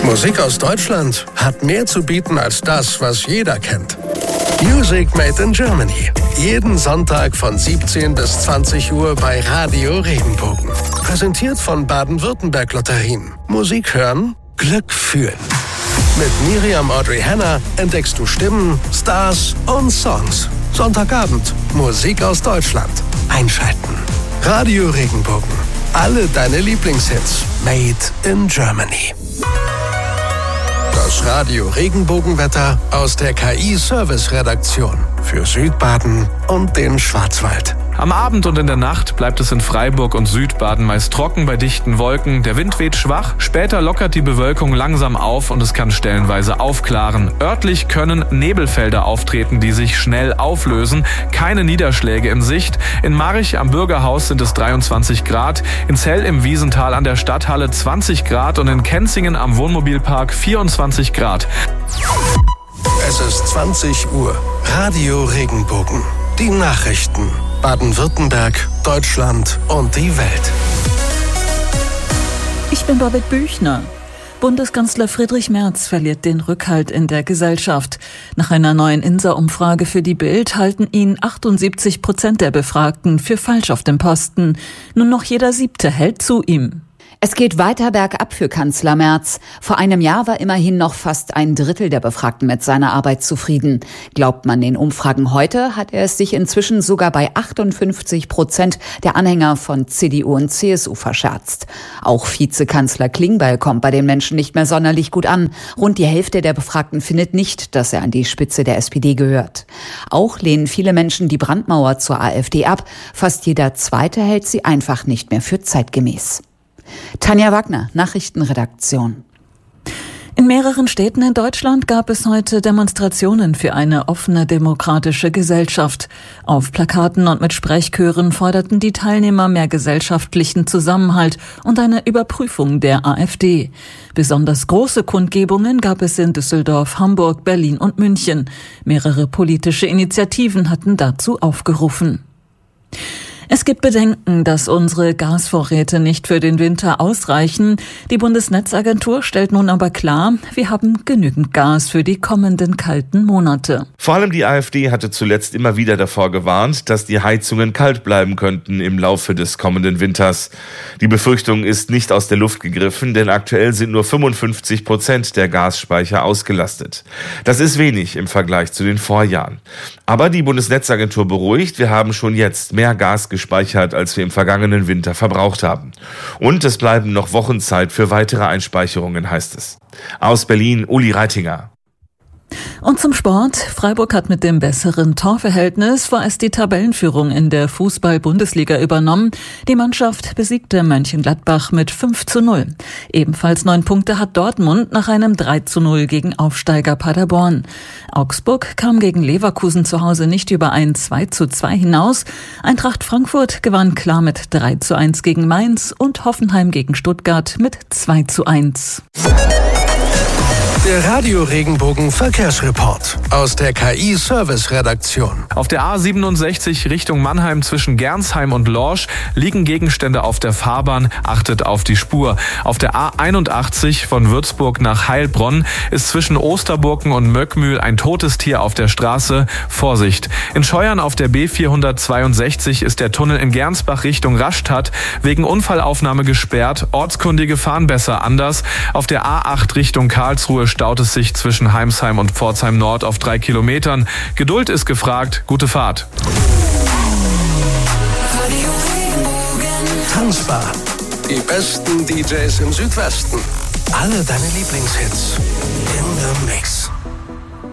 Musik aus Deutschland hat mehr zu bieten als das, was jeder kennt. Music Made in Germany. Jeden Sonntag von 17 bis 20 Uhr bei Radio Regenbogen. Präsentiert von Baden-Württemberg Lotterien. Musik hören, Glück fühlen. Mit Miriam Audrey Hanna entdeckst du Stimmen, Stars und Songs. Sonntagabend Musik aus Deutschland. Einschalten. Radio Regenbogen. Alle deine Lieblingshits. Made in Germany. Das Radio Regenbogenwetter aus der KI-Service-Redaktion für Südbaden und den Schwarzwald. Am Abend und in der Nacht bleibt es in Freiburg und Südbaden meist trocken bei dichten Wolken. Der Wind weht schwach, später lockert die Bewölkung langsam auf und es kann stellenweise aufklaren. Örtlich können Nebelfelder auftreten, die sich schnell auflösen. Keine Niederschläge in Sicht. In Marich am Bürgerhaus sind es 23 Grad, in Zell im Wiesental an der Stadthalle 20 Grad und in Kenzingen am Wohnmobilpark 24 Grad. Es ist 20 Uhr. Radio Regenbogen. Die Nachrichten. Baden-Württemberg, Deutschland und die Welt. Ich bin Babette Büchner. Bundeskanzler Friedrich Merz verliert den Rückhalt in der Gesellschaft. Nach einer neuen INSA-Umfrage für die Bild halten ihn 78% der Befragten für falsch auf dem Posten. Nur noch jeder Siebte hält zu ihm. Es geht weiter bergab für Kanzler Merz. Vor einem Jahr war immerhin noch fast ein Drittel der Befragten mit seiner Arbeit zufrieden. Glaubt man den Umfragen heute, hat er es sich inzwischen sogar bei 58% der Anhänger von CDU und CSU verscherzt. Auch Vizekanzler Klingbeil kommt bei den Menschen nicht mehr sonderlich gut an. Rund die Hälfte der Befragten findet nicht, dass er an die Spitze der SPD gehört. Auch lehnen viele Menschen die Brandmauer zur AfD ab. Fast jeder Zweite hält sie einfach nicht mehr für zeitgemäß. Tanja Wagner, Nachrichtenredaktion. In mehreren Städten in Deutschland gab es heute Demonstrationen für eine offene demokratische Gesellschaft. Auf Plakaten und mit Sprechchören forderten die Teilnehmer mehr gesellschaftlichen Zusammenhalt und eine Überprüfung der AfD. Besonders große Kundgebungen gab es in Düsseldorf, Hamburg, Berlin und München. Mehrere politische Initiativen hatten dazu aufgerufen. Es gibt Bedenken, dass unsere Gasvorräte nicht für den Winter ausreichen. Die Bundesnetzagentur stellt nun aber klar, wir haben genügend Gas für die kommenden kalten Monate. Vor allem die AfD hatte zuletzt immer wieder davor gewarnt, dass die Heizungen kalt bleiben könnten im Laufe des kommenden Winters. Die Befürchtung ist nicht aus der Luft gegriffen, denn aktuell sind nur 55% der Gasspeicher ausgelastet. Das ist wenig im Vergleich zu den Vorjahren. Aber die Bundesnetzagentur beruhigt, wir haben schon jetzt mehr Gas gespeichert, als wir im vergangenen Winter verbraucht haben. Und es bleiben noch Wochen Zeit für weitere Einspeicherungen, heißt es. Aus Berlin, Uli Reitinger. Und zum Sport. Freiburg hat mit dem besseren Torverhältnis vorerst die Tabellenführung in der Fußball-Bundesliga übernommen. Die Mannschaft besiegte Mönchengladbach mit 5:0. Ebenfalls 9 Punkte hat Dortmund nach einem 3:0 gegen Aufsteiger Paderborn. Augsburg kam gegen Leverkusen zu Hause nicht über ein 2:2 hinaus. Eintracht Frankfurt gewann klar mit 3:1 gegen Mainz und Hoffenheim gegen Stuttgart mit 2:1. Der Radio Regenbogen Verkehrsreport aus der KI-Service-Redaktion. Auf der A67 Richtung Mannheim zwischen Gernsheim und Lorsch liegen Gegenstände auf der Fahrbahn. Achtet auf die Spur. Auf der A81 von Würzburg nach Heilbronn ist zwischen Osterburken und Möckmühl ein totes Tier auf der Straße. Vorsicht! In Scheuern auf der B462 ist der Tunnel in Gernsbach Richtung Rastatt wegen Unfallaufnahme gesperrt. Ortskundige fahren besser anders. Auf der A8 Richtung Karlsruhe staut es sich zwischen Heimsheim und Pforzheim Nord auf 3 Kilometern. Geduld ist gefragt. Gute Fahrt. Tanzbar. Die besten DJs im Südwesten. Alle deine Lieblingshits. In the Mix.